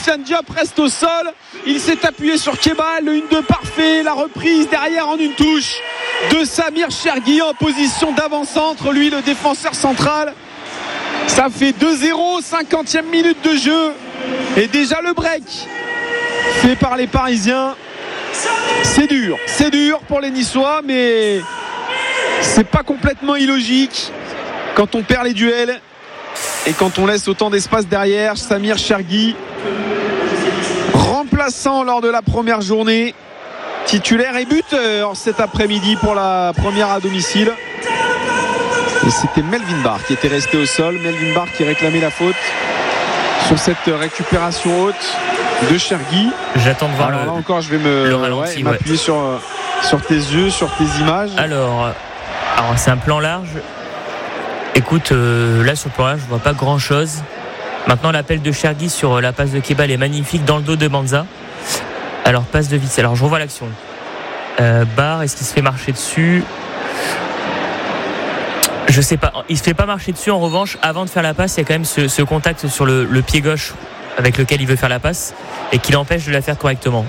Sofiane Diop reste au sol. Il s'est appuyé sur Kebal. Le 1-2 parfait. La reprise derrière en une touche de Samir Chergui en position d'avant-centre. Lui, le défenseur central. Ça fait 2-0, 50e minute de jeu. Et déjà le break fait par les Parisiens. C'est dur pour les Niçois, mais c'est pas complètement illogique quand on perd les duels et quand on laisse autant d'espace derrière. Samir Chergui, remplaçant lors de la première journée, titulaire et buteur cet après-midi pour la première à domicile. Et c'était Melvin Barr qui était resté au sol. Melvin Barr qui réclamait la faute sur cette récupération haute de Chergui. J'attends de voir. Alors là encore, je vais m'appuyer sur tes yeux, sur tes images. Alors c'est un plan large. Écoute, là sur le plan large, je vois pas grand chose. Maintenant, l'appel de Chergui sur la passe de Kebal est magnifique dans le dos de Manza. Alors, passe de Witsel. Alors, je revois l'action. Barr, est-ce qu'il se fait marcher dessus ? Je sais pas. Il se fait pas marcher dessus. En revanche, avant de faire la passe, il y a quand même ce contact sur le pied gauche avec lequel il veut faire la passe et qui l'empêche de la faire correctement.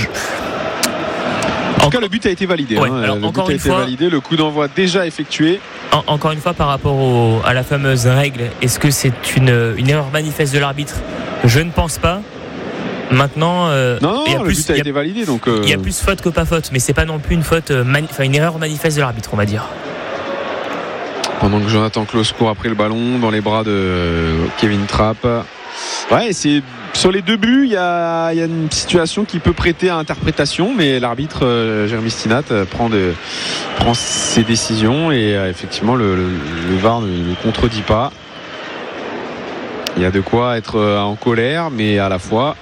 En tout cas, le but a été validé. Ouais, hein. alors, le but a été validé. Le coup d'envoi déjà effectué. Encore une fois, par rapport à la fameuse règle, est-ce que c'est une erreur manifeste de l'arbitre ? Je ne pense pas. Maintenant, non, le but a été validé. Donc, il y a plus faute que pas faute, mais c'est pas non plus une faute, une erreur manifeste de l'arbitre, on va dire. Pendant que Jonathan Clauss court après le ballon dans les bras de Kevin Trapp. Ouais, c'est sur les deux buts, il y a une situation qui peut prêter à interprétation, mais l'arbitre Jérémy Stinat prend ses décisions et effectivement le VAR ne contredit pas. Il y a de quoi être en colère, mais à la fois,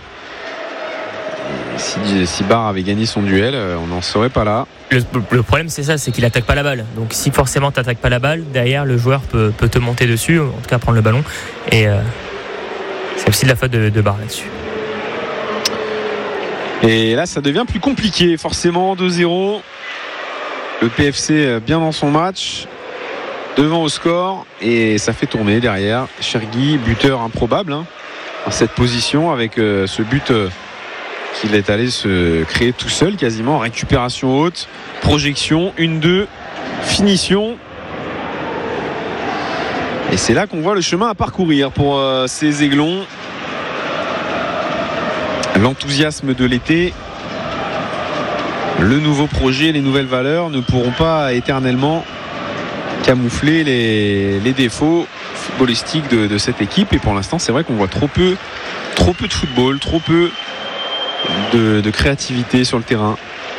si Barr avait gagné son duel, on n'en serait pas là. Le problème c'est ça, c'est qu'il attaque pas la balle. Donc si forcément tu n'attaques pas la balle, derrière le joueur peut te monter dessus, en tout cas prendre le ballon. Et c'est aussi de la faute de Barr là-dessus. Et là ça devient plus compliqué, forcément. 2-0. Le PFC bien dans son match, devant au score, et ça fait tourner derrière. Chergui, buteur improbable dans cette position, avec ce but qu'il est allé se créer tout seul quasiment. Récupération haute, projection, 1-2, finition. Et c'est là qu'on voit le chemin à parcourir pour ces Aiglons. L'enthousiasme de l'été, le nouveau projet, les nouvelles valeurs ne pourront pas éternellement camoufler les défauts footballistiques de cette équipe. Et pour l'instant, c'est vrai qu'on voit trop peu de football, trop peu de créativité sur le terrain.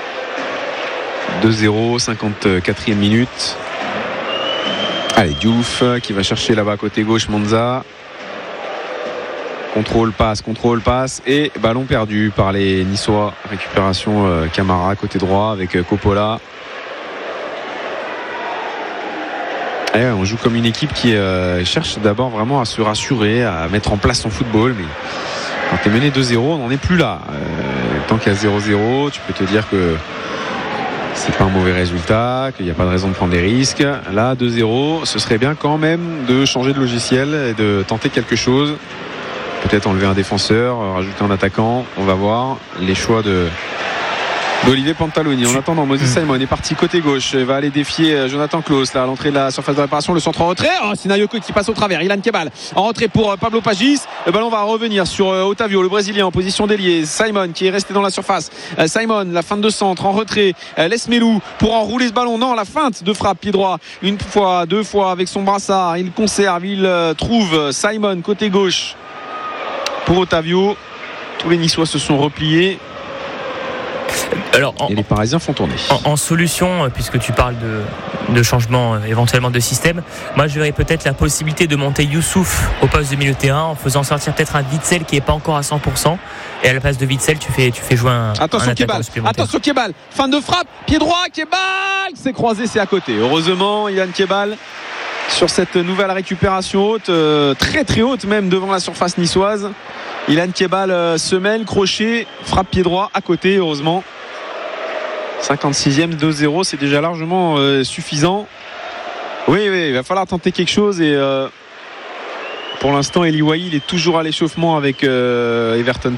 2-0, 54e minute. Allez, Diouf qui va chercher là-bas côté gauche Manza. Contrôle, passe et ballon perdu par les Niçois. Récupération Camara côté droit avec Coppola. Et on joue comme une équipe qui cherche d'abord vraiment à se rassurer, à mettre en place son football, mais quand tu es mené 2-0, on n'en est plus là. Tant qu'il y a 0-0, tu peux te dire que c'est pas un mauvais résultat, qu'il n'y a pas de raison de prendre des risques. Là, 2-0, ce serait bien quand même de changer de logiciel et de tenter quelque chose. Peut-être enlever un défenseur, rajouter un attaquant. On va voir les choix d'Olivier Pantaloni. En attendant, Moses Simon est parti côté gauche, il va aller défier Jonathan Clauss là à l'entrée de la surface de réparation. Le centre en retrait, c'est Nayoko qui passe au travers. Ilan Kebal en retrait pour Pablo Pagis. Le ballon va revenir sur Otavio, le Brésilien en position d'ailier. Simon qui est resté dans la surface. Simon, la feinte de centre en retrait, laisse Melou pour enrouler ce ballon. Non, la feinte de frappe pied droit, une fois, deux fois avec son brassard. Il conserve, il trouve Simon côté gauche pour Otavio. Tous les Niçois se sont repliés. Alors, et les Parisiens font tourner. En solution, puisque tu parles de changement éventuellement de système, moi je verrais peut-être la possibilité de monter Youssouf au poste de milieu de terrain en faisant sortir peut-être un Witsel qui n'est pas encore à 100%, et à la place de Witsel tu fais jouer un attaquant supplémentaire. Attention Kebal, fin de frappe, pied droit, Kebal c'est croisé, c'est à côté. Heureusement Ilan Kebal sur cette nouvelle récupération haute, très très haute même devant la surface niçoise. Ilan Kebal se mêle, crochet, frappe pied droit à côté, heureusement. 56e, 2-0, c'est déjà largement suffisant. Oui, il va falloir tenter quelque chose. Et pour l'instant, Eli Wahi, il est toujours à l'échauffement avec Everton